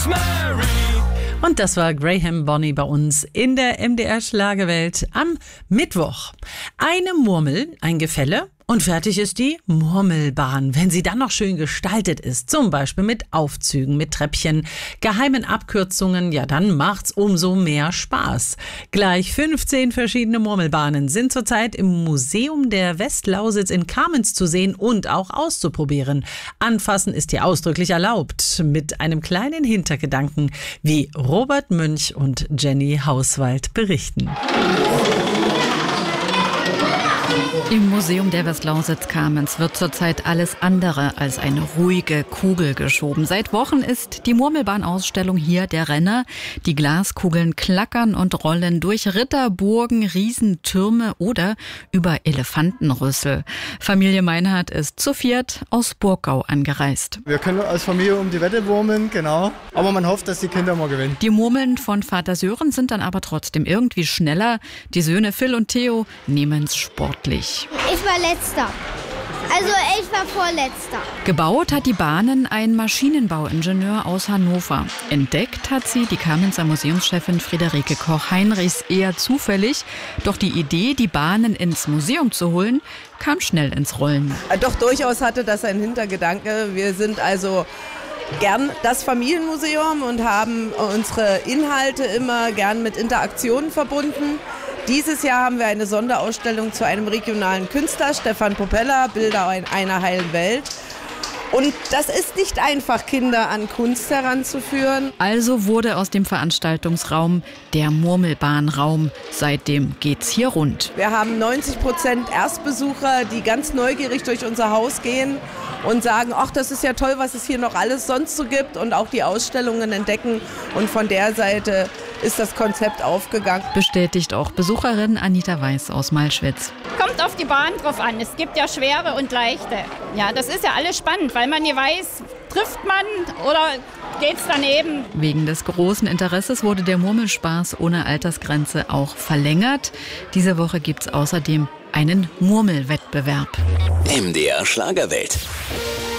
Rosemary. Und das war Graham Bonny bei uns in der MDR Schlagerwelt am Mittwoch. Eine Murmel, ein Gefälle und fertig ist die Murmelbahn. Wenn sie dann noch schön gestaltet ist, zum Beispiel mit Aufzügen, mit Treppchen, geheimen Abkürzungen, ja dann macht's umso mehr Spaß. Gleich 15 verschiedene Murmelbahnen sind zurzeit im Museum der Westlausitz in Kamenz zu sehen und auch auszuprobieren. Anfassen ist hier ausdrücklich erlaubt, mit einem kleinen Hintergedanken, wie Robert Münch und Jenny Hauswald berichten. Im Museum der Westlausitz Kamenz wird zurzeit alles andere als eine ruhige Kugel geschoben. Seit Wochen ist die Murmelbahnausstellung hier der Renner. Die Glaskugeln klackern und rollen durch Ritterburgen, Riesentürme oder über Elefantenrüssel. Familie Meinhardt ist zu viert aus Burgau angereist. Wir können als Familie um die Wette wurmeln, genau. Aber man hofft, dass die Kinder mal gewinnen. Die Murmeln von Vater Sören sind dann aber trotzdem irgendwie schneller. Die Söhne Phil und Theo nehmen's sportlich. Ich war letzter. Also ich war vorletzter. Gebaut hat die Bahnen ein Maschinenbauingenieur aus Hannover. Entdeckt hat sie die Kamenzer Museumschefin Friederike Koch-Heinrichs eher zufällig. Doch die Idee, die Bahnen ins Museum zu holen, kam schnell ins Rollen. Doch durchaus hatte das einen Hintergedanke. Wir sind also gern das Familienmuseum und haben unsere Inhalte immer gern mit Interaktionen verbunden. Dieses Jahr haben wir eine Sonderausstellung zu einem regionalen Künstler, Stefan Popella, Bilder einer heilen Welt. Und das ist nicht einfach, Kinder an Kunst heranzuführen. Also wurde aus dem Veranstaltungsraum der Murmelbahnraum. Seitdem geht's hier rund. Wir haben 90% Erstbesucher, die ganz neugierig durch unser Haus gehen und sagen, ach, das ist ja toll, was es hier noch alles sonst so gibt und auch die Ausstellungen entdecken. Und von der Seite ist das Konzept aufgegangen. Bestätigt auch Besucherin Anita Weiß aus Malschwitz. Kommt auf die Bahn drauf an. Es gibt ja schwere und leichte. Ja, das ist ja alles spannend, weil man nie weiß, trifft man oder geht's daneben. Wegen des großen Interesses wurde der Murmelspaß ohne Altersgrenze auch verlängert. Diese Woche gibt's außerdem einen Murmelwettbewerb. MDR Schlagerwelt.